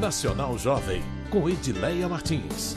Nacional Jovem, com Edileia Martins.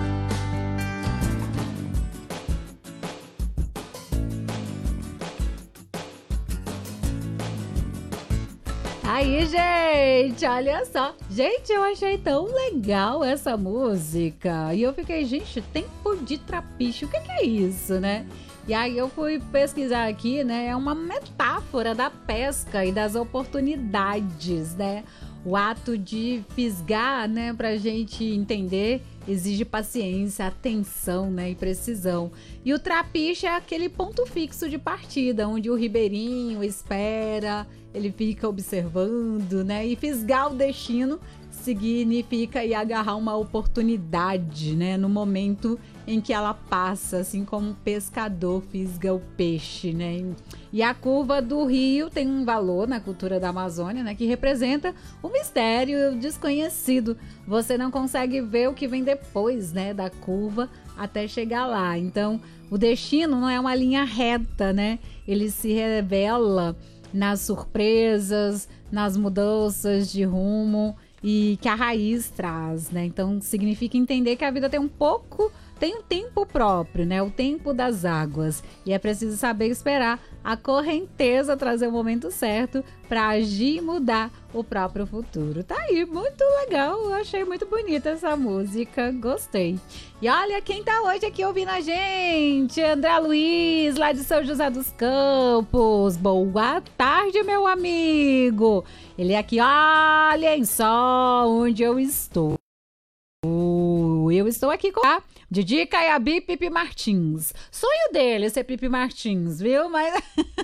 Aí, gente, olha só. Gente, eu achei tão legal essa música. E eu fiquei, gente, tempo de trapiche. O que é isso, né? E aí eu fui pesquisar aqui, né? É uma metáfora da pesca e das oportunidades, né? O ato de fisgar, né, pra gente entender, exige paciência, atenção, né, e precisão. E o trapiche é aquele ponto fixo de partida, onde o ribeirinho espera, ele fica observando, né, e fisgar o destino significa ir agarrar uma oportunidade, né, no momento em que ela passa, assim como um pescador fisga o peixe, né. E a curva do rio tem um valor na cultura da Amazônia, né, que representa o mistério e o desconhecido. Você não consegue ver o que vem depois, né, da curva até chegar lá. Então, o destino não é uma linha reta, né? Ele se revela nas surpresas, nas mudanças de rumo e que a raiz traz, né? Então, significa entender que a vida tem um tempo próprio, né? O tempo das águas. E é preciso saber esperar a correnteza trazer o momento certo para agir e mudar o próprio futuro. Tá aí, muito legal. Eu achei muito bonita essa música. Gostei. E olha quem tá hoje aqui ouvindo a gente. André Luiz, lá de São José dos Campos. Boa tarde, meu amigo. Ele é aqui, olhem só onde eu estou. Eu estou aqui com a Didi Caiabi Pipi Martins. Sonho dele ser Pipi Martins, viu? Mas...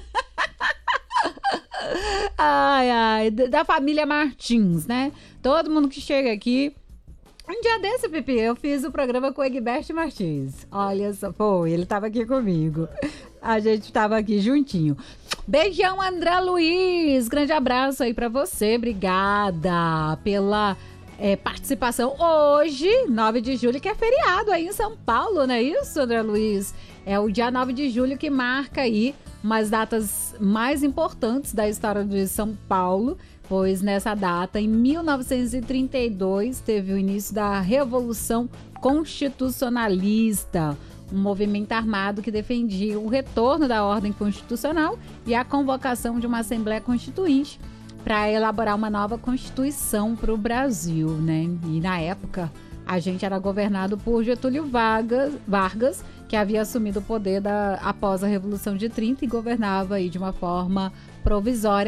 ai, da família Martins, né? Todo mundo que chega aqui... Um dia desse, Pipi, eu fiz o programa com o Egberto Martins. Olha só, foi, ele estava aqui comigo. A gente estava aqui juntinho. Beijão, André Luiz. Grande abraço aí pra você. Obrigada pela... participação hoje, 9 de julho, que é feriado aí em São Paulo, não é isso, André Luiz? É o dia 9 de julho que marca aí umas datas mais importantes da história de São Paulo, pois nessa data, em 1932, teve o início da Revolução Constitucionalista, um movimento armado que defendia o retorno da ordem constitucional e a convocação de uma Assembleia Constituinte para elaborar uma nova Constituição para o Brasil, né? E na época, a gente era governado por Getúlio Vargas, que havia assumido o poder após a Revolução de 30 e governava aí de uma forma provisória.